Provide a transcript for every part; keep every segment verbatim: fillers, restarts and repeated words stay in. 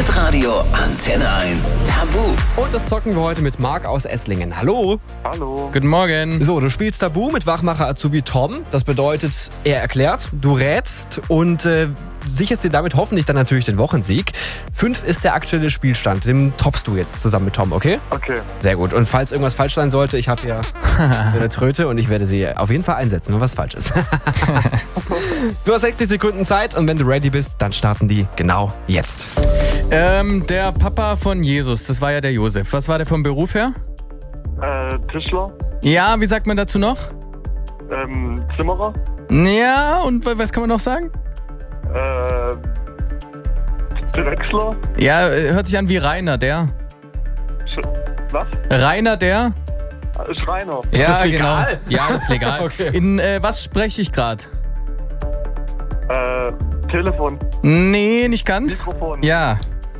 Hitradio Antenne eins Tabu. Und das zocken wir heute mit Marc aus Esslingen. Hallo. Hallo. Guten Morgen. So, du spielst Tabu mit Wachmacher Azubi Tom. Das bedeutet, er erklärt, du rätst und äh, sicherst dir damit hoffentlich dann natürlich den Wochensieg. Fünf ist der aktuelle Spielstand. Den toppst du jetzt zusammen mit Tom, okay? Okay. Sehr gut. Und falls irgendwas falsch sein sollte, ich habe hier so eine Tröte und ich werde sie auf jeden Fall einsetzen, wenn was falsch ist. Du hast sechzig Sekunden Zeit und wenn du ready bist, dann starten die genau jetzt. Ähm, der Papa von Jesus, das war ja der Josef. Was war der vom Beruf her? Äh, Tischler. Ja, wie sagt man dazu noch? Ähm, Zimmerer. Ja, und was kann man noch sagen? Äh, Drechsler. Ja, hört sich an wie Rainer, der. Sch was? Rainer, der? Äh, Schreiner. Ist ja, das legal? Genau. Ja, das ist legal. Okay. In äh, was spreche ich gerade? Äh, Telefon. Nee, nicht ganz. Mikrofon. Ja.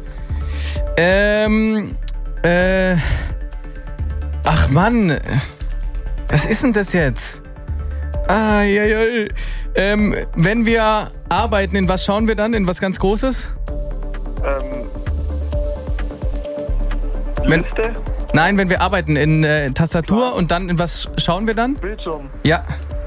Ähm, äh. Ach Mann. Was ist denn das jetzt? Ah, ja, ja. Ähm, wenn wir arbeiten, in was schauen wir dann? In was ganz Großes? Ähm, Wenn- Liste. Nein, wenn wir arbeiten in äh, Tastatur und dann in was schauen wir dann? Bildschirm. Ja.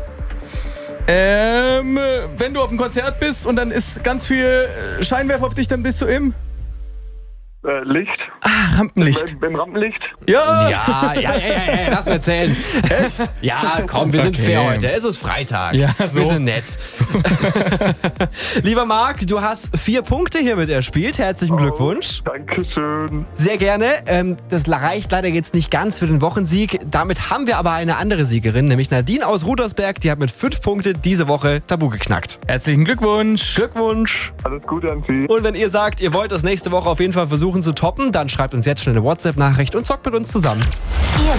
Ähm, wenn du auf einem Konzert bist und dann ist ganz viel äh, Scheinwerfer auf dich, dann bist du im Äh, Licht. ah, Rampenlicht. Beim, beim Rampenlicht. Ja. Ja, ja, ja, ja, ja, lass mir erzählen. Echt? Ja, komm, wir sind Okay. fair heute. Es ist Freitag. Ja, so. Wir sind nett. Lieber Marc, du hast vier Punkte hiermit erspielt. Herzlichen Glückwunsch. Oh, Dankeschön. Sehr gerne. Ähm, das reicht leider jetzt nicht ganz für den Wochensieg. Damit haben wir aber eine andere Siegerin, nämlich Nadine aus Rudersberg. Die hat mit fünf Punkten diese Woche Tabu geknackt. Herzlichen Glückwunsch. Glückwunsch. Alles Gute an Sie. Und wenn ihr sagt, ihr wollt das nächste Woche auf jeden Fall versuchen zu toppen, dann schreibt uns jetzt schnell eine WhatsApp-Nachricht und zockt mit uns zusammen.